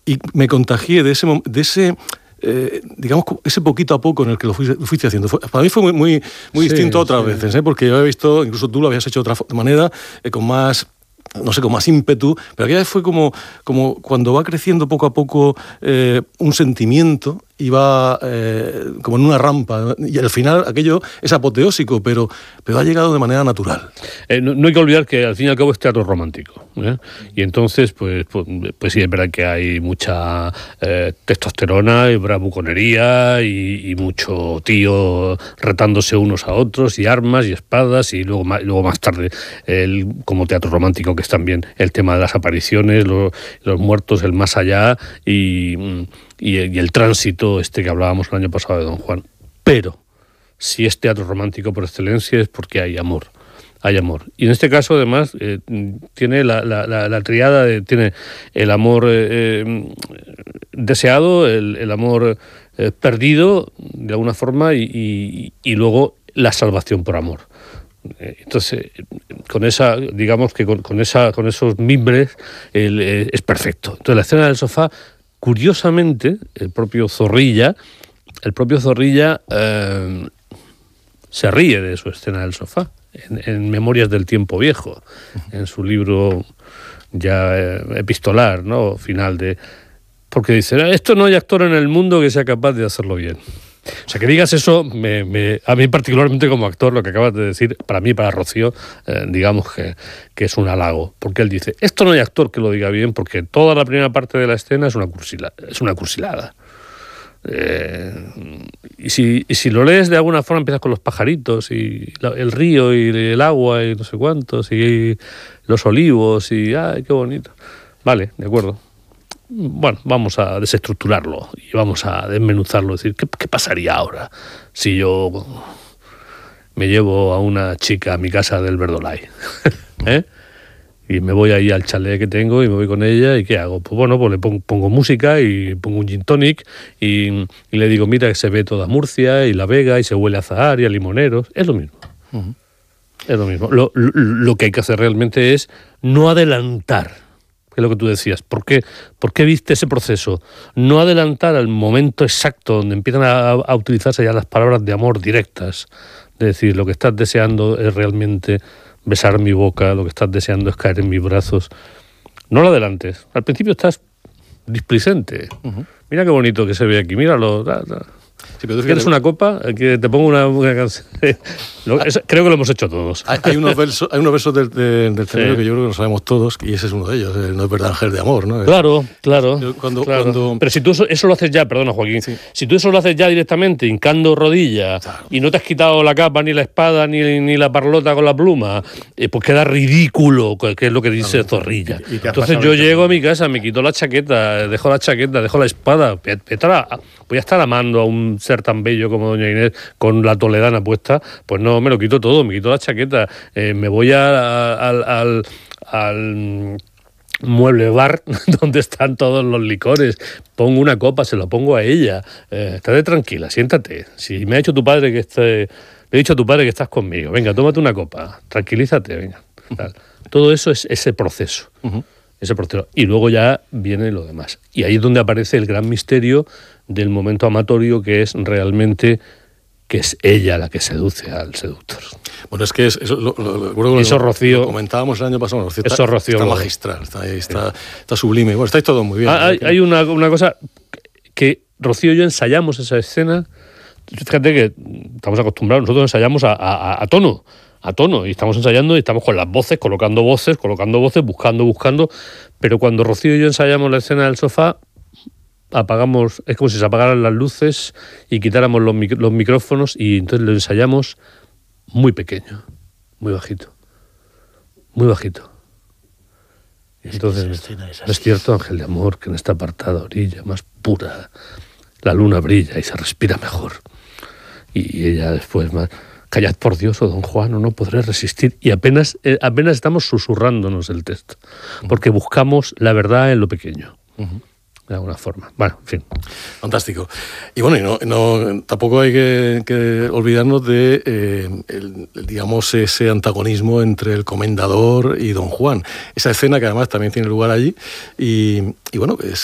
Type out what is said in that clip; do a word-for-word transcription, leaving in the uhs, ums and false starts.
y me contagié de ese, de ese eh, digamos, ese poquito a poco en el que lo fuiste, lo fuiste haciendo. Fue, para mí fue muy, muy, muy sí, distinto a otras sí. veces, ¿eh? Porque yo he visto, incluso tú lo habías hecho de otra manera, eh, con más... no sé, con más ímpetu, pero aquella vez fue como, como cuando va creciendo poco a poco eh, un sentimiento y va eh, como en una rampa, y al final aquello es apoteósico, pero, pero ha llegado de manera natural. Eh, no, no hay que olvidar que al fin y al cabo es teatro romántico, ¿eh? Y entonces, pues, pues, pues sí, es verdad que hay mucha eh, testosterona y bravuconería y, y mucho tío retándose unos a otros, y armas y espadas, y luego más, luego más tarde, el, como teatro romántico, que es también el tema de las apariciones, lo, los muertos, el más allá, y... Y, y el tránsito este que hablábamos el año pasado de Don Juan. Pero si es teatro romántico por excelencia es porque hay amor, hay amor. Y en este caso además eh, tiene la, la, la, la triada, de, tiene el amor eh, eh, deseado, el, el amor eh, perdido de alguna forma y, y, y luego la salvación por amor. Entonces, con esa, digamos que con, con esa, con esos mimbres el, eh, es perfecto. Entonces la escena del sofá, curiosamente, el propio Zorrilla, el propio Zorrilla eh, se ríe de su escena del sofá, en, en Memorias del tiempo viejo, en su libro ya eh, epistolar, ¿no? Final de... Porque dice, esto no hay actor en el mundo que sea capaz de hacerlo bien. O sea, que digas eso, me, me, a mí particularmente como actor, lo que acabas de decir, para mí, para Rocío, eh, digamos que, que es un halago. Porque él dice, esto no hay actor que lo diga bien, porque toda la primera parte de la escena es una cursilada. Es una cursilada. Eh, y, si, y si lo lees de alguna forma, empiezas con los pajaritos, y la, el río, y el agua, y no sé cuántos, y los olivos, y ¡ay, qué bonito! Vale, de acuerdo. Bueno, vamos a desestructurarlo y vamos a desmenuzarlo, es decir, ¿qué, qué pasaría ahora si yo me llevo a una chica a mi casa del Verdolay? ¿Eh? Y me voy ahí al chalet que tengo y me voy con ella, ¿y qué hago? Pues bueno, pues le pongo, pongo música y pongo un gin tonic y, y le digo, mira que se ve toda Murcia y La Vega y se huele a azahar y a limoneros. Es lo mismo. Uh-huh. Es lo mismo. Lo, lo, lo que hay que hacer realmente es no adelantar. Que es lo que tú decías. ¿Por qué, ¿Por qué viste ese proceso? No adelantar al momento exacto donde empiezan a, a utilizarse ya las palabras de amor directas. Es decir, lo que estás deseando es realmente besar mi boca, lo que estás deseando es caer en mis brazos. No lo adelantes. Al principio estás displicente. Uh-huh. Mira qué bonito que se ve aquí, míralo. Da, da. Sí, pero ¿quieres una copa? Que te pongo una, una canción. Creo que lo hemos hecho todos. Hay, hay unos versos, hay unos versos del, del, del tenero sí. que yo creo que lo sabemos todos, y ese es uno de ellos, el No es verdad ángel de amor, ¿no? Claro, claro. Cuando, claro. Cuando... Pero si tú eso, eso lo haces ya, perdona Joaquín, sí. si tú eso lo haces ya directamente, hincando rodillas, claro. y no te has quitado la capa, ni la espada, ni, ni la parlota con la pluma, eh, pues queda ridículo, que es lo que dice claro. Zorrilla. ¿Y, y Entonces yo llego a mi casa, me quito la chaqueta, dejo la chaqueta, dejo la espada, voy a estar amando a un ser tan bello como doña Inés con la toledana puesta, pues no, me lo quito todo, me quito la chaqueta, eh, me voy a, a, al, al, al mueble bar donde están todos los licores, pongo una copa, se la pongo a ella, eh, estate tranquila, siéntate, si me ha dicho tu padre que esté, le he dicho a tu padre que estás conmigo, venga, tómate una copa, tranquilízate, venga. Tal. Todo eso es ese proceso, uh-huh. ese proceso, y luego ya viene lo demás, y ahí es donde aparece el gran misterio del momento amatorio, que es realmente que es ella la que seduce al seductor. Bueno, es que es, eso, lo, lo, lo, eso, lo, Rocío, lo comentábamos el año pasado, Rocío, eso, está, Rocío, está magistral, está, ahí, está, está sublime. Bueno, estáis todos muy bien. Ah, hay, hay una, una cosa que Rocío y yo ensayamos esa escena. Fíjate que estamos acostumbrados, nosotros ensayamos a, a, a tono, a tono, y estamos ensayando y estamos con las voces, colocando voces, colocando voces, buscando, buscando, pero cuando Rocío y yo ensayamos la escena del sofá, apagamos, es como si se apagaran las luces y quitáramos los, mic- los micrófonos, y entonces lo ensayamos muy pequeño, muy bajito, muy bajito. Y entonces, es, es, es cierto, ángel de amor, que en esta apartada orilla más pura la luna brilla y se respira mejor. Y ella después más, callad por Dios, oh don Juan, o no podré resistir. Y apenas, eh, apenas estamos susurrándonos el texto, porque buscamos la verdad en lo pequeño. Uh-huh. De alguna forma. Bueno, en fin. Fantástico. Y bueno, y no, no, tampoco hay que, que olvidarnos de, eh, el, el, digamos, ese antagonismo entre el comendador y don Juan. Esa escena que además también tiene lugar allí y, y bueno, es